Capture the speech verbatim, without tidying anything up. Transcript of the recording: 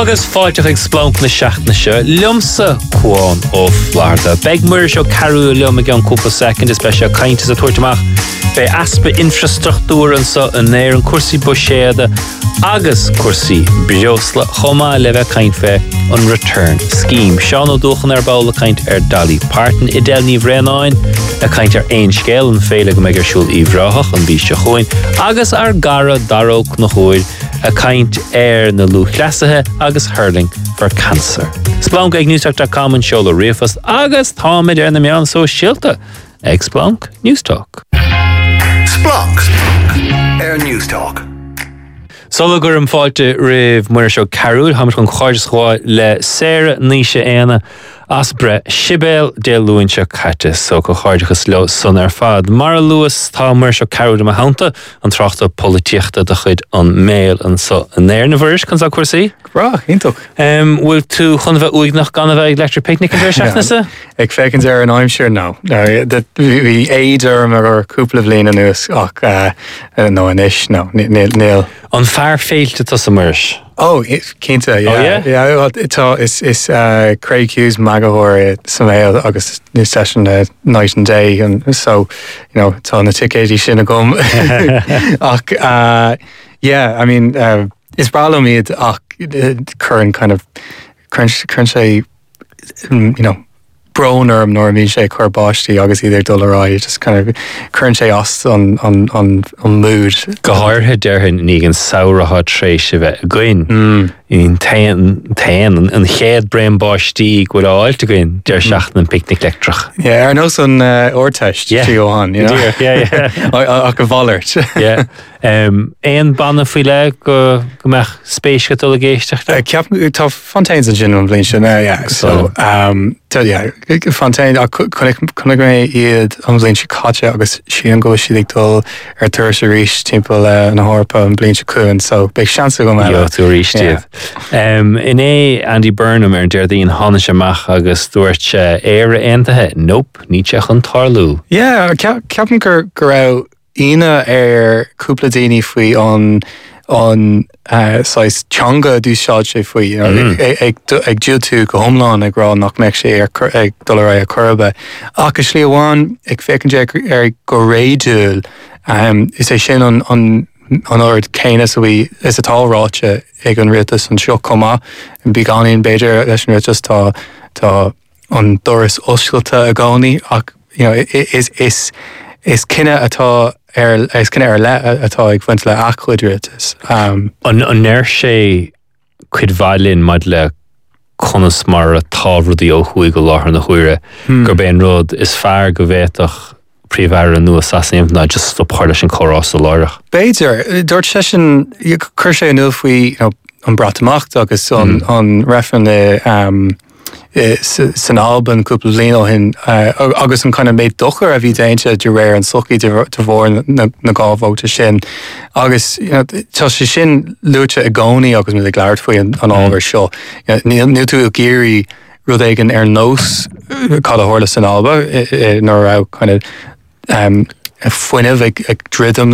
Agus fáilte ag splánc na seaachna seo, liomsa cuán ó Florida. Beg muir seo carú liom ag an cúpla second, is beis seo caintas a tuairteach be aspa infrastruchtúr an sa an éir an cuasaí buséada agus cuasaí biosla chomá le bheith caint fé an return scheme. Seán ó dúchan ar bála caint ar Dolly Parton i del ní bhréanáin a caint ar ein scéal an féile go meid ar siúl íomhráthach an bhí se chuin agus ar gara daróg na chuid a caint ar na lú chlasathe agus hurling for cancer. Splánc ag newstalk dot com an seola riafas agus táid ar na meán so síalta ag Splánc Newstalk. Splánc ar Newstalk. Sola gur an fáilte rih muir seo carúil hamas chun cháidir chuá le Sarah níise éana asbre sibéal de luúin seo caite so go cháidechas le sun ar fad. Mara Lewis tá muir seo carúil am hananta an trachta polítíochta de chuid an méil an so an éir na bhiris chun sa cuasaí. Bra, íntoch. Um, Bhfuil tú chun bheith uig nach gan bheith electric picnic an bhiris seachnasa? Ag fécinn ar an aimsir ná. Bhí éidir mar ar cúpla bhbliana nuas ach nó an isis nó níl. An fear féilte tas a muiris. Oh, Cínta, yeah. Oh, yeah? Yeah, well, itá is is uh, Craig Hughes magahóir sa mail agus new session uh, night and day and so, you know, tá na ticéidí sin a gom. ach, uh, yeah, I mean, uh, is brala míad ach current kind of crunch, crunch a, you know, broner nor mí sé chuirbáistí agus idir dulrá just kind of current sé os on on on on mood. Go háirthe dearthain ní an saoratha tréis a bheith goin. Mm. In tain tain an chéad brain báistí go áilte goin dear seachtain an picnic lectrach. Yeah, ar nó an uh, orteist tíohan, you know. Yeah, yeah. Ach a bhallart. Yeah. Um, Éon banna faoi le go go meach spéisce dul a géisteachta? Ceap tá Fontaines an gin an bblin sin, yeah. So, um, tá, yeah, Fontaine, chunig mé iad an bblin si caite agus si an go si ag dul ar tuair a ríis timpeall na hárpa an bblin si cuain, so beag seansa go meile. Jo, tú ríistíad. Um, in é Andy Burnham ar deir dtíon hána semach agus dúirt se éire aontathe. Nope, ní teach an tarlú. Yeah, ceapan gur go raibh ina ar cúpla daoine faoi an an uh, sais teanga dú seáid sé faoi, you know, mm. ag, ag, ag dúil tú go homláin ag rá nach meic sé ar ag dulrá a churbe. Ach is slí amháin ag fécinn sé ar go réidúil um, is é sin an an an ord céine so bhí is atáráte ag an ritas an seo comá an bí gáíon beidir leis an ritas tá tá an doras oscailta a gánaí ach you know, is is is cinenne atá ar is cinenne ar le atá ag bhaint le achchuid ritas. Um, an an neir sé chuid bhailín maid le conas mar a tábhradí ó chuig go láthair na chuire hmm. gur ben rud is fearr go bhéach príomhhar an nua sasaíomh ná just stopáir sin chorás a láireach. Béidir, dúirt sé sin chur sé an faoi an brataach agus an mm. an referen le um, san Alban cúpla bliana hin uh, agus an kind of méid dochar a bhí déinte de réir an sochaí de bhór na, na gábhóta sin agus you know, tá sé sin lúte a gcónaí agus mé ag leir faoi an, an ábhar seo. You know, níl tú a géirí rud éigen ar nós cad a hála san Alba nó ra kind of um, a foiineh ag, ag dridum